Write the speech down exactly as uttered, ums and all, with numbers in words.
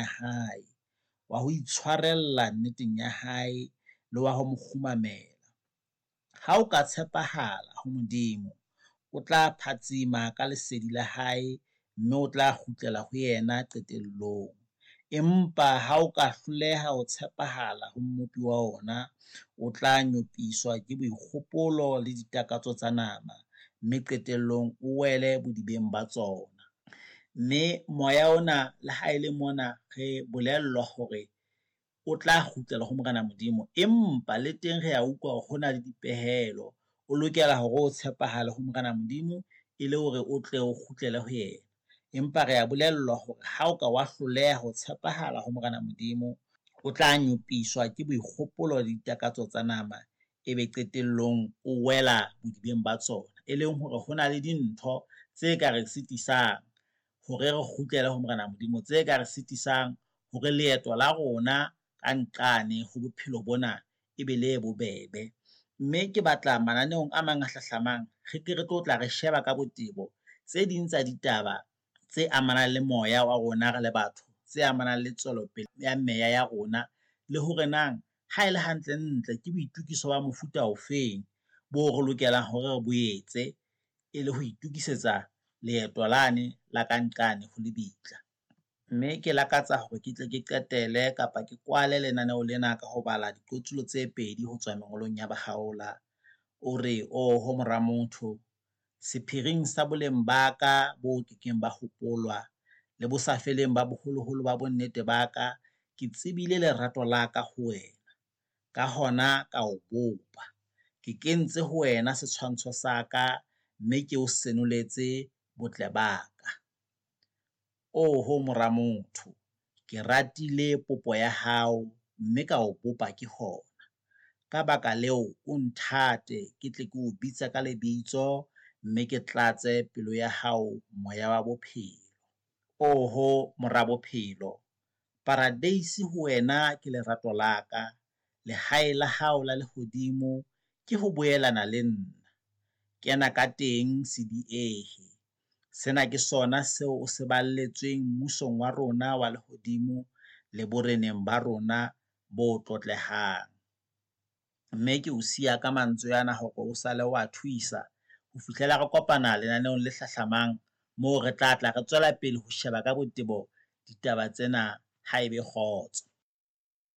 hae, wa ho itshwarella nneteng ya hae le wa ho mo kgumamela. Ha o ka tshepahala ho Modimo, o tla phatsima ka lesedi la hae mme o tla kgutlela ho yena qetellong. Empa ha o ka hloleha ho tshepahala ho mmopi wa ona, o tla nyopiswa ke boikgopolo le ditakatso tsa nama, mme qetellong o wele bodibeng ba tsona. Mme moya ona le ha e le mona re bolellwa hore o tla kgutlela ho Morena Modimo, empa le teng re a utlwa hore ho na le dipehelo. O lokela hore o tshepahale ho Morena Modimo e le hore o tle o kgutlele ho yena. Empa re a bolellwa hore ha o ka wa hloleha ho tshepahala ho Morena Modimo, o tla nyopiswa ke boikgopolo le ditakatso tsa nama, e be qetellong o wela bodibeng ba tsona, e leng hore ho na le dintho tse ka re sitisang hore re kgutlele ho Morena Modimo, tse ka re sitisang hore leeto la rona ka nqane ho bophelo bona e be le bobebe. Mme ke batla mananeong a mang a hlahlamang re ke re tlo tla re sheba ka botebo tse ding tsa ditaba tse amanang le moya wa rona re le batho, tse amanang le tswelopele ya meya ya rona, le hore nang ha e le hantle ntle ke boitukiso ba mofuta ofeng bo re lokelang hore re bo etse e le ho itukisetsa leeto lane la ka nqane ho lebitla. Mme ke lakatsa hore ke tle ke qetele kapa ke kwale lenaneo lena ka ho bala dikotulo tse pedi ho tswa mengolong ya Bakgaola. O re, o ho mora motho, sephiring sa boleng ba ka bo kekeng ba hopolwa le bo sa feleng ba boholoholo ba bonnete ba ka, ke tsebile lerato la ka ho wena, ka hona ka o bopa. Ke kentse ho wena setshwantsho sa ka, mme ke o senoletse botle ba ka. O ho mora motho, ke ratile popo ya hao, mme ka o bopa ke hona. Ka baka leo o nthate ke tle ke o bitsa ka lebitso, mme ke tlatse pelo ya hao moya wa bophelo. O ho mora bophelo, Paradaisi ho wena ke lerato la ka, lehae la hao la lehodimo ke ho boelana le nna. Kena ka teng se diehe. Sena ke sona seo o se balletsweng mmusong wa rona wa lehodimo le boreneng ba rona bo tlotlehang. Mme ke o siya ka mantswe ana hore o sale wa thuisa ho fihlela re kopana lenaneong le hlahlamang, moo re tla tla re tswela pele ho sheba ka botebo ditaba tsena ha ebe kgotso.